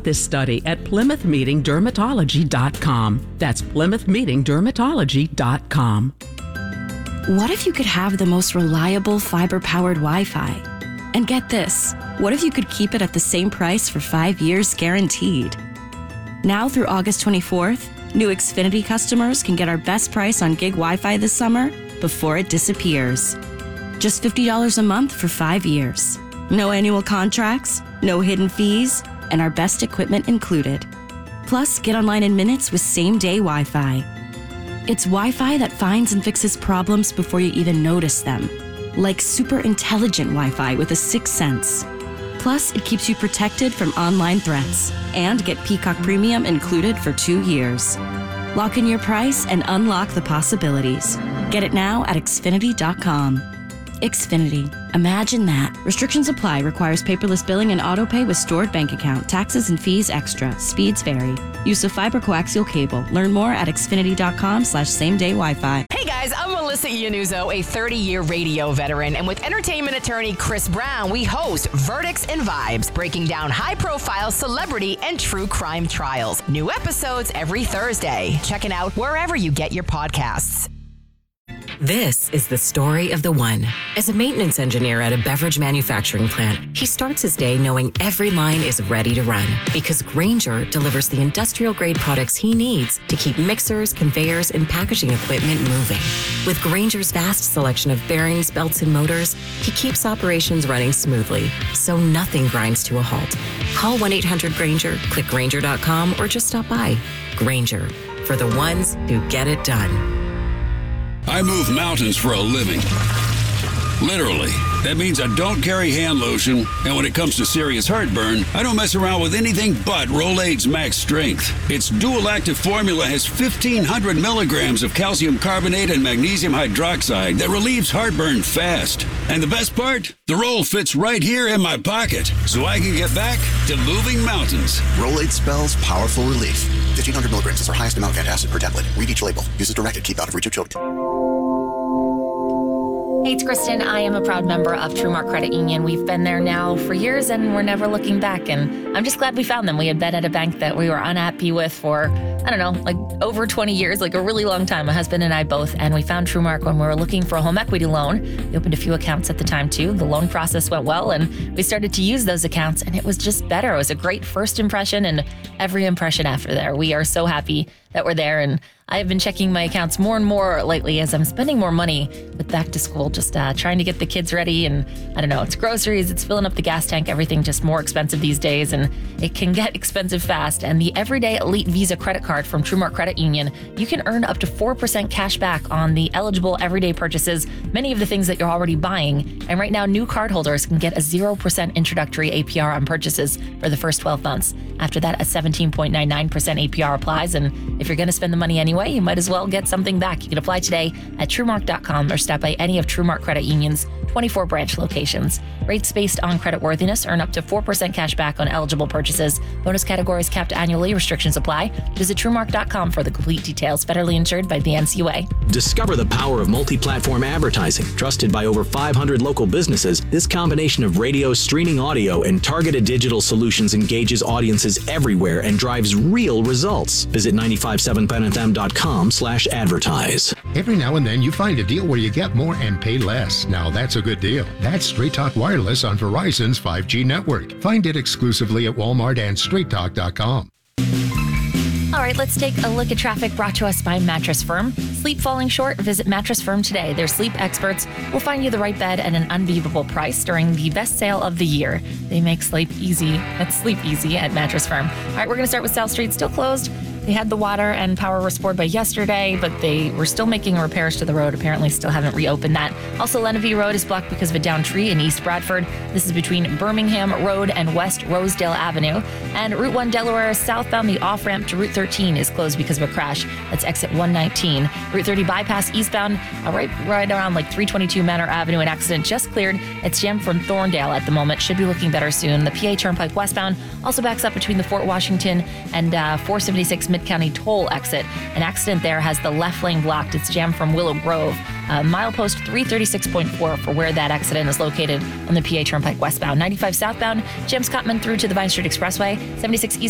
about this study at PlymouthMeetingDermatology.com. That's PlymouthMeetingDermatology.com. What if you could have the most reliable fiber-powered Wi-Fi? And get this, what if you could keep it at the same price for 5 years guaranteed? Now through August 24th, new Xfinity customers can get our best price on gig Wi-Fi this summer before it disappears. Just $50 a month for 5 years. No annual contracts, no hidden fees, and our best equipment included. Plus, get online in minutes with same-day Wi-Fi. It's Wi-Fi that finds and fixes problems before you even notice them. Like super intelligent Wi-Fi with a sixth sense. Plus, it keeps you protected from online threats. And get Peacock Premium included for 2 years. Lock in your price and unlock the possibilities. Get it now at Xfinity.com. Xfinity. Imagine that. Restrictions apply. Requires paperless billing and auto-pay with stored bank account. Taxes and fees extra. Speeds vary. Use of fiber coaxial cable. Learn more at Xfinity.com/same-day Wi-Fi. Hey guys, I'm Melissa Iannuzzo, a 30-year radio veteran, and with entertainment attorney Chris Brown, we host Verdicts and Vibes, breaking down high-profile celebrity and true crime trials. New episodes every Thursday. Check it out wherever you get your podcasts. This is the story of the one. As a maintenance engineer at a beverage manufacturing plant, he starts his day knowing every line is ready to run because Grainger delivers the industrial-grade products he needs to keep mixers, conveyors, and packaging equipment moving. With Grainger's vast selection of bearings, belts, and motors, he keeps operations running smoothly, so nothing grinds to a halt. Call 1-800-GRAINGER, click Grainger.com, or just stop by. Grainger, for the ones who get it done. I move mountains for a living. Literally. That means I don't carry hand lotion, and when it comes to serious heartburn, I don't mess around with anything but Rolaids Max Strength. Its dual-active formula has 1,500 milligrams of calcium carbonate and magnesium hydroxide that relieves heartburn fast. And the best part? The roll fits right here in my pocket, so I can get back to moving mountains. Rolaids spells powerful relief. 1,500 milligrams is our highest amount of antacid per tablet. Read each label. Use as directed. Keep out of reach of children. Hey, it's Kristen. I am a proud member of TrueMark Credit Union. We've been there now for years and we're never looking back. And I'm just glad we found them. We had been at a bank that we were unhappy with for, like over 20 years, like a really long time, my husband and I both. And we found TrueMark when we were looking for a home equity loan. We opened a few accounts at the time too. The loan process went well and we started to use those accounts and it was just better. It was a great first impression and every impression after there. We are so happy that we're there, and I have been checking my accounts more and more lately as I'm spending more money with back to school, just trying to get the kids ready, and it's groceries, it's filling up the gas tank, everything just more expensive these days, and it can get expensive fast. And the Everyday Elite Visa credit card from TrueMark Credit Union, you can earn up to 4% cash back on the eligible everyday purchases, many of the things that you're already buying. And right now, new cardholders can get a 0% introductory APR on purchases for the first 12 months. After that, a 17.99% APR applies, and if you're going to spend the money anyway, you might as well get something back. You can apply today at TrueMark.com or stop by any of TrueMark Credit Union's 24 branch locations. Rates based on credit worthiness earn up to 4% cash back on eligible purchases. Bonus categories capped annually. Restrictions apply. Visit TrueMark.com for the complete details. Federally insured by the NCUA. Discover the power of multi-platform advertising. Trusted by over 500 local businesses, this combination of radio, streaming audio, and targeted digital solutions engages audiences everywhere and drives real results. Visit 957benfm.com/advertise. Every now and then you find a deal where you get more and pay less. Now that's a good deal. That's Straight Talk Wireless on Verizon's 5G network. Find it exclusively at Walmart and StraightTalk.com. All right, let's take a look at traffic brought to us by Mattress Firm. Sleep falling short? Visit Mattress Firm today. Their sleep experts will find you the right bed at an unbeatable price during the best sale of the year. They make sleep easy. That's sleep easy at Mattress Firm. All right, we're going to start with South Street, still closed. They had the water and power restored by yesterday, but they were still making repairs to the road. Apparently still haven't reopened that. Also, Lenavie Road is blocked because of a downed tree in East Bradford. This is between Birmingham Road and West Rosedale Avenue. And Route 1 Delaware southbound, the off-ramp to Route 13 is closed because of a crash. That's exit 119. Route 30 bypass eastbound, right around 322 Manor Avenue. An accident just cleared. It's jammed from Thorndale at the moment. Should be looking better soon. The PA Turnpike westbound also backs up between the Fort Washington and 476 Mid-County Toll exit. An accident there has the left lane blocked. It's jammed from Willow Grove. Milepost 336.4 for where that accident is located on the PA Turnpike westbound. 95 southbound, jams Cotman through to the Vine Street Expressway. 76